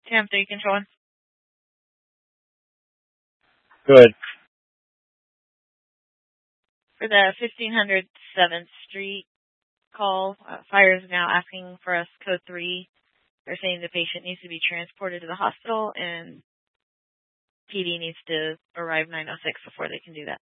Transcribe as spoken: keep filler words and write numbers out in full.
Cam three control. Good. For the fifteen hundred seventh Street call, uh, fire is now asking for us code three. They're saying the patient needs to be transported to the hospital and P D needs to arrive nine oh six before they can do that.